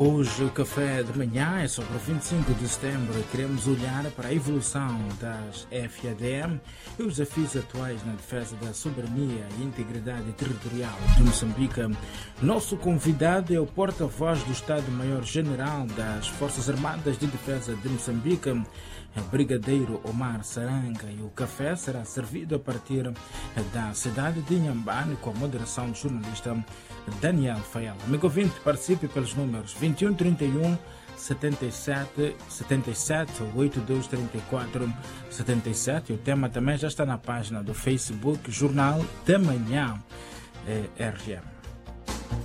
Hoje o café de manhã é sobre o 25 de setembro e queremos olhar para a evolução das FADM e os desafios atuais na defesa da soberania e integridade territorial de Moçambique. Nosso convidado é o porta-voz do Estado-Maior-General das Forças Armadas de Defesa de Moçambique, Brigadeiro Omar Saranga, e o café será servido a partir da cidade de Inhambane com a moderação do jornalista Daniel Fael. Amigo ouvinte, participe pelos números 2131 77 82 34 77. O tema também já está na página do Facebook Jornal da Manhã RGM.